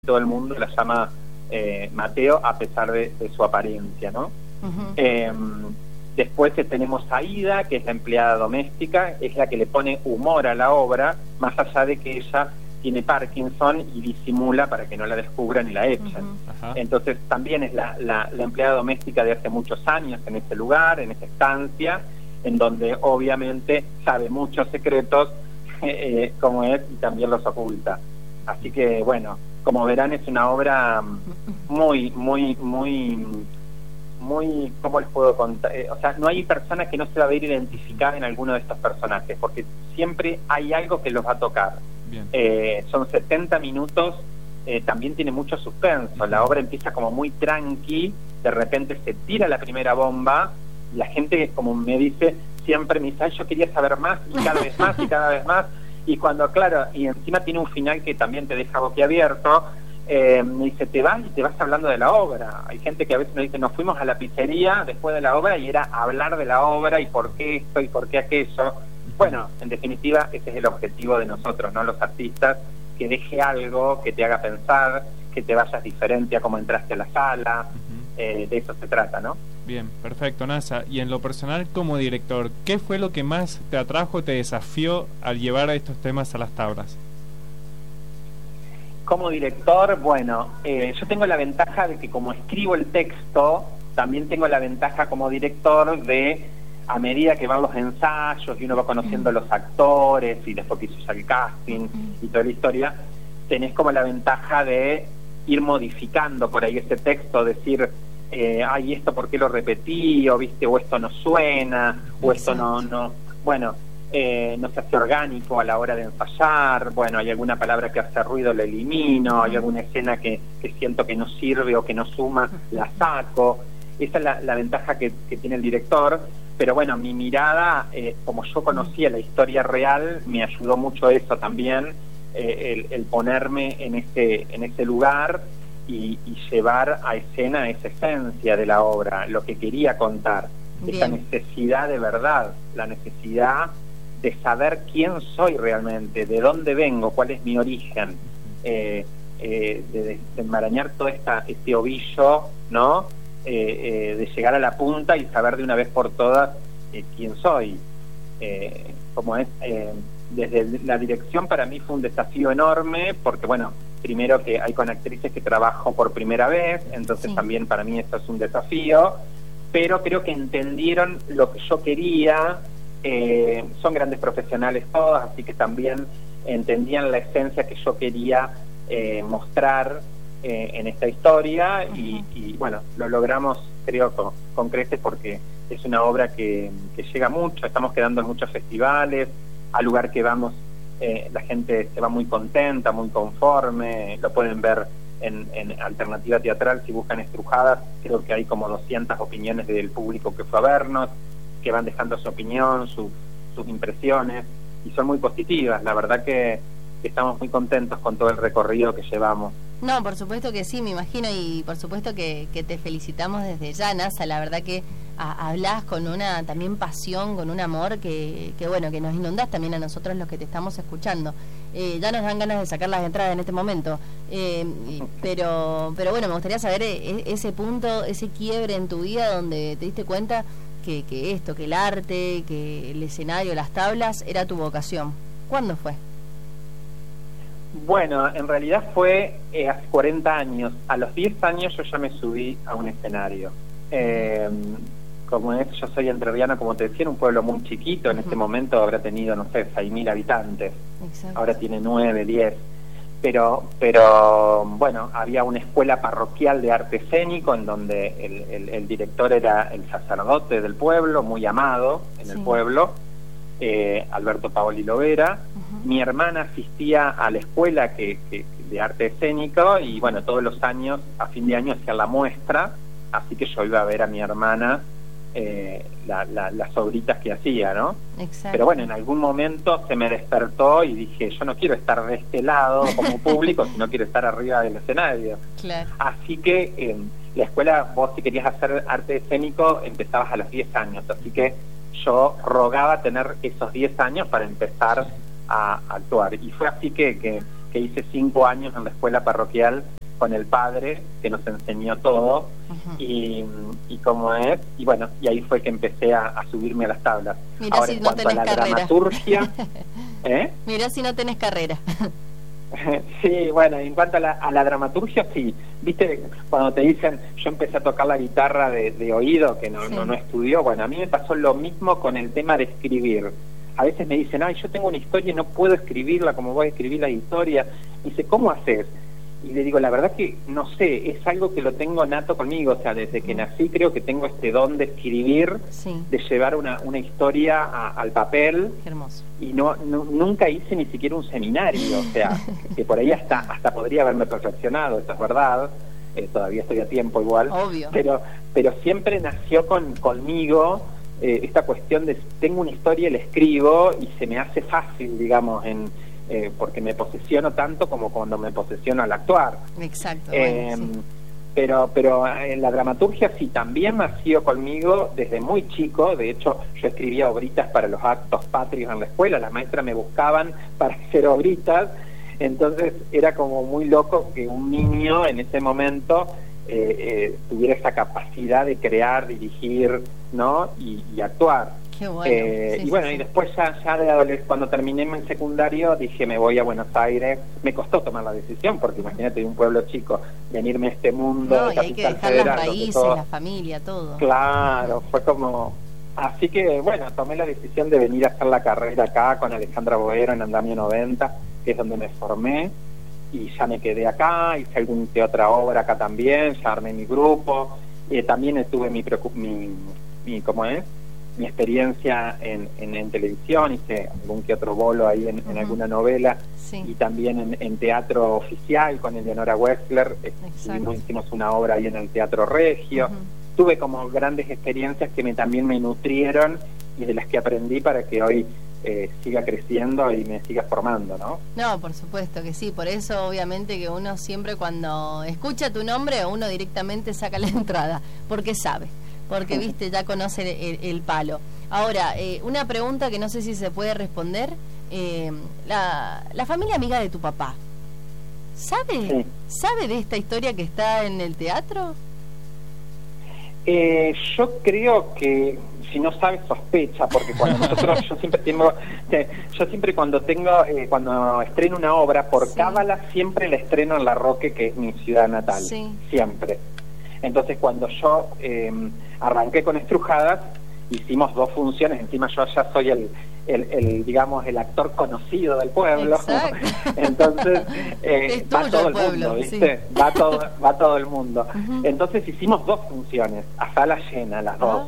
todo el mundo la llama Mateo, a pesar de su apariencia, ¿no? Después tenemos a Ida, que es la empleada doméstica, es la que le pone humor a la obra, más allá de que ella tiene Parkinson y disimula para que no la descubran y la echen. Entonces también es la empleada doméstica de hace muchos años en ese lugar, en esa estancia, en donde obviamente sabe muchos secretos, como es, y también los oculta. Así que bueno, como verán, es una obra muy, ¿cómo les puedo contar? O sea, no hay persona que no se va a ver identificada en alguno de estos personajes, porque siempre hay algo que los va a tocar. Son 70 minutos, también tiene mucho suspenso. La obra empieza como muy tranqui, de repente se tira la primera bomba, la gente, como me dice, siempre me dice, yo quería saber más, y cada vez más, y cada vez más, y cuando, claro, y encima tiene un final que también te deja boquiabierto. Me dice, te vas y te vas hablando de la obra. Hay gente que a veces me dice, nos fuimos a la pizzería después de la obra y era hablar de la obra y por qué esto y por qué aquello. Bueno, en definitiva, ese es el objetivo de nosotros, ¿no? Los artistas, que deje algo, que te haga pensar, que te vayas diferente a cómo entraste a la sala. De eso se trata, ¿no? Bien, perfecto, Nasa. Y en lo personal, como director, ¿qué fue lo que más te atrajo, te desafió al llevar a estos temas a las tablas? Como director, bueno, yo tengo la ventaja de que como escribo el texto, también tengo la ventaja como director de, a medida que van los ensayos y uno va conociendo a los actores y después que hizo ya el casting y toda la historia, tenés como la ventaja de ir modificando por ahí ese texto, decir, ay, esto por qué lo repetí, o viste, o esto no suena, o esto no, bueno, no se hace orgánico a la hora de ensayar, bueno, hay alguna palabra que hace ruido, la elimino, hay alguna escena que siento que no sirve o que no suma, la saco. Esa es la ventaja que tiene el director, pero bueno, mi mirada, como yo conocía la historia real, me ayudó mucho eso también, el ponerme en ese lugar y llevar a escena esa esencia de la obra, lo que quería contar, esa necesidad de verdad, la necesidad de saber quién soy realmente, de dónde vengo, cuál es mi origen, de desenmarañar todo este ovillo, ¿no? De llegar a la punta y saber de una vez por todas quién soy. Como es, desde la dirección para mí fue un desafío enorme, porque bueno, primero que hay con actrices que trabajo por primera vez, entonces también para mí esto es un desafío, pero creo que entendieron lo que yo quería. Son grandes profesionales todos, así que también entendían la esencia que yo quería mostrar en esta historia y bueno, lo logramos creo con creces, porque es una obra que llega mucho, estamos quedando en muchos festivales, al lugar que vamos la gente se va muy contenta, muy conforme, lo pueden ver en Alternativa Teatral, si buscan Estrujadas, creo que hay como 200 opiniones del público que fue a vernos, que van dejando su opinión, sus impresiones, y son muy positivas. La verdad que estamos muy contentos con todo el recorrido que llevamos. No, por supuesto que sí, me imagino, y por supuesto que te felicitamos desde ya, Nasa. La verdad que hablás con una también pasión, con un amor que bueno, que nos inundás también a nosotros los que te estamos escuchando. Ya nos dan ganas de sacar las entradas en este momento, pero bueno, me gustaría saber ese punto, ese quiebre en tu vida donde te diste cuenta que el arte, que el escenario, las tablas, era tu vocación. ¿Cuándo fue? Bueno, en realidad fue hace 40 años. A los 10 años yo ya me subí a un escenario. Como es, yo soy entrerriana, como te decía, en un pueblo muy chiquito. En este momento habrá tenido, no sé, 6.000 habitantes. Exacto. Ahora tiene 9, 10. Pero bueno, había una escuela parroquial de arte escénico en donde el director era el sacerdote del pueblo, muy amado en el pueblo, Alberto Paoli Lovera. Mi hermana asistía a la escuela de arte escénico y bueno, todos los años, a fin de año, hacían la muestra, así que yo iba a ver a mi hermana las obritas que hacía, ¿no? Exacto. Pero bueno, en algún momento se me despertó y dije, yo no quiero estar de este lado como público, sino quiero estar arriba del escenario. Claro. Así que la escuela, vos si querías hacer arte escénico, empezabas a los 10 años, así que yo rogaba tener esos 10 años para empezar a actuar. Y fue así que que hice 5 años en la escuela parroquial con el padre, que nos enseñó todo, y cómo es, y bueno, y ahí fue que empecé a subirme a las tablas. Mirá, ahora, si en no cuanto a tenés la carrera. dramaturgia, Mirá si no tenés carrera. Sí, bueno, en cuanto a la dramaturgia, sí. Viste, cuando te dicen, yo empecé a tocar la guitarra de oído, que no estudió, bueno, a mí me pasó lo mismo con el tema de escribir. A veces me dicen, ay, yo tengo una historia y no puedo escribirla como voy a escribir la historia. Y dice, ¿cómo haces? Y le digo, la verdad que no sé, es algo que lo tengo nato conmigo, o sea, desde que nací creo que tengo este don de escribir, de llevar una historia al papel. Qué hermoso. Y nunca hice ni siquiera un seminario, o sea, que por ahí hasta podría haberme perfeccionado, eso es verdad, todavía estoy a tiempo igual. Obvio. Pero siempre nació conmigo esta cuestión de, tengo una historia y la escribo y se me hace fácil, digamos, porque me posesiono tanto como cuando me posesiono al actuar. Exacto. Pero en la dramaturgia sí, también nació conmigo desde muy chico. De hecho, yo escribía obritas para los actos patrios en la escuela, las maestras me buscaban para hacer obritas, entonces era como muy loco que un niño en ese momento tuviera esa capacidad de crear, dirigir, ¿no? y actuar. Qué bueno. Y bueno, y después ya de adolescente, cuando terminé en secundario, dije, me voy a Buenos Aires. Me costó tomar la decisión, porque imagínate, de un pueblo chico, venirme a este mundo. No, y hay que dejar las raíces, la familia, todo. Claro, fue como... Así que, bueno, tomé la decisión de venir a hacer la carrera acá con Alejandra Boero en Andamio 90, que es donde me formé, y ya me quedé acá, hice alguna que otra obra acá también, ya armé mi grupo, también tuve ¿cómo es? Mi experiencia en televisión, hice algún que otro bolo ahí en alguna novela, y también en teatro oficial con Eleonora Wexler, hicimos una obra ahí en el Teatro Regio. Tuve como grandes experiencias que también me nutrieron y de las que aprendí para que hoy siga creciendo y me siga formando, ¿no? No, por supuesto que sí, por eso obviamente que uno siempre cuando escucha tu nombre, uno directamente saca la entrada, porque sabe. Porque, viste, ya conoce el palo. Ahora, una pregunta que no sé si se puede responder. La familia amiga de tu papá, ¿sabe de esta historia que está en el teatro? Yo creo que, si no sabe, sospecha, porque cuando yo siempre cuando estreno una obra, por cábala, siempre la estreno en La Roque, que es mi ciudad natal. Siempre. Entonces, cuando yo arranqué con Estrujadas, hicimos 2 funciones, encima yo ya soy digamos, el actor conocido del pueblo. Entonces, va todo el mundo, ¿viste? Va todo el mundo. Entonces hicimos 2 funciones, a sala llena, las 2.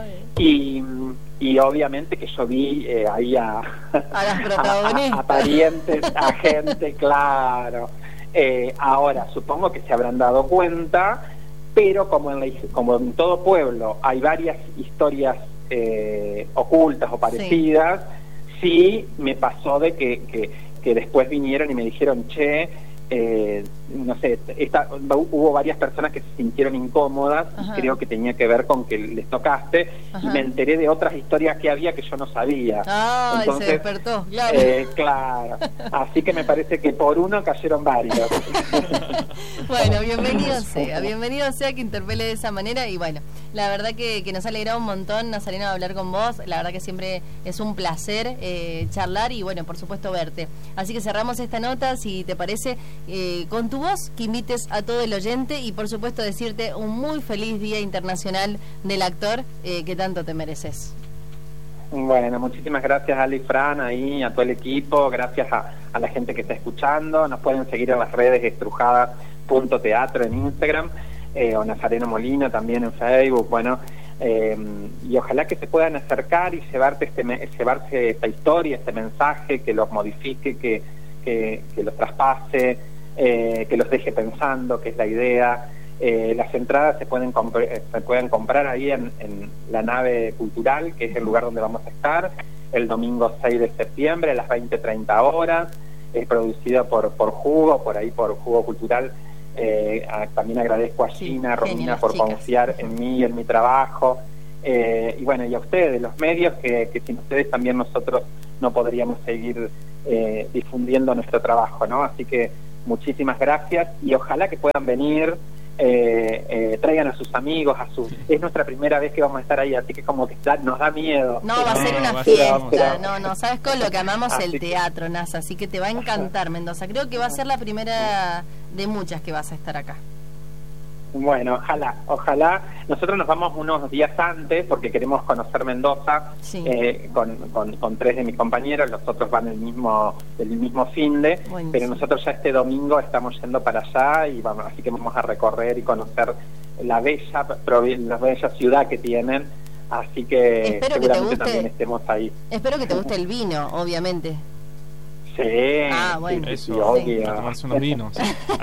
Y obviamente que yo vi ahí a las protagonistas, a parientes, a gente, claro. Ahora, supongo que se habrán dado cuenta, pero como en todo pueblo hay varias historias ocultas o parecidas, sí me pasó de que después vinieron y me dijeron, che, no sé, hubo varias personas que se sintieron incómodas, y creo que tenía que ver con que les tocaste, y me enteré de otras historias que había que yo no sabía. Entonces, se despertó, claro. Claro, así que me parece que por uno cayeron varios. Bueno, bienvenido sea que interpele de esa manera, y bueno, la verdad que nos ha alegrado un montón, Nazareno, hablar con vos. La verdad que siempre es un placer charlar y bueno, por supuesto verte. Así que cerramos esta nota, si te parece, con tu voz, que invites a todo el oyente y por supuesto decirte un muy feliz Día Internacional del Actor, que tanto te mereces. Bueno, muchísimas gracias, Ali, Fran, ahí a todo el equipo, gracias a la gente que está escuchando. Nos pueden seguir en las redes estrujadas.teatro en Instagram, o Nazareno Molina también en Facebook, bueno, y ojalá que se puedan acercar y llevarse esta historia, este mensaje, que los modifique, que los traspase, que los deje pensando, que es la idea. Las entradas se pueden comprar ahí en la nave cultural, que es el lugar donde vamos a estar, el domingo 6 de septiembre a las 20:30 horas. Es producido por Jugo, por Jugo Cultural. También agradezco a Gina, a Romina por confiar en mí y en mi trabajo, y bueno, y a ustedes, los medios, que sin ustedes también nosotros no podríamos seguir difundiendo nuestro trabajo, ¿no? Así que muchísimas gracias y ojalá que puedan venir, traigan a sus amigos, es nuestra primera vez que vamos a estar ahí, así que como que nos da miedo. No, va a ser una fiesta, no, sabes con lo que amamos el teatro, Nasa, así que te va a encantar Mendoza, creo que va a ser la primera de muchas que vas a estar acá. Bueno, ojalá. Nosotros nos vamos unos días antes porque queremos conocer Mendoza, sí. Con 3 de mis compañeros, los otros van el mismo finde, pero nosotros ya este domingo estamos yendo para allá y vamos, así que vamos a recorrer y conocer la bella ciudad que tienen, así que espero seguramente que te guste, también estemos ahí. Espero que te guste el vino, obviamente. Sí, bueno. Eso, sí. Para tomarse unos vinos.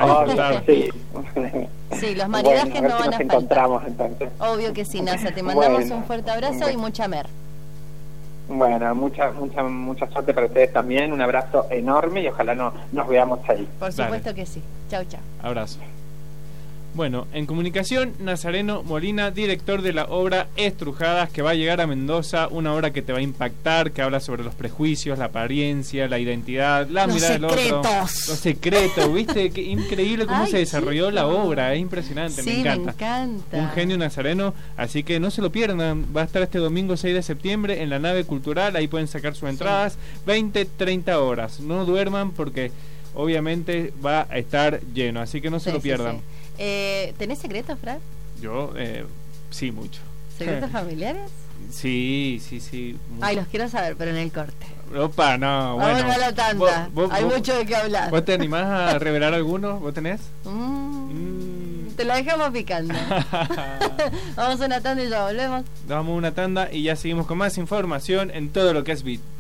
Sí, los maridajes bueno, no van a faltar. Encontramos, entonces. Obvio que sí, Nasa, te mandamos un fuerte abrazo y mucha mer. Bueno, mucha suerte para ustedes también, un abrazo enorme y ojalá nos veamos ahí. Por supuesto que sí. Chau. Abrazo. Bueno, en comunicación, Nazareno Molina, director de la obra Estrujadas, que va a llegar a Mendoza, una obra que te va a impactar, que habla sobre los prejuicios, la apariencia, la identidad, la mirada del otro. Los secretos, ¿viste? Qué increíble cómo se desarrolló la obra, es impresionante, sí, me encanta. Un genio nazareno, así que no se lo pierdan, va a estar este domingo 6 de septiembre en la nave cultural, ahí pueden sacar sus entradas, 20-30 horas, no duerman porque obviamente va a estar lleno, así que no se lo pierdan. Sí. ¿Tenés secretos, Fran? Yo, sí, mucho. ¿Secretos familiares? Sí. Mucho. Ay, los quiero saber, pero en el corte. Opa, no, bueno. Vamos a la tanda. Hay mucho de qué hablar. ¿Vos te animás a revelar alguno? ¿Vos tenés? Te lo dejamos picando. Vamos a una tanda y ya volvemos. Vamos a una tanda y ya seguimos con más información en todo lo que es Beat.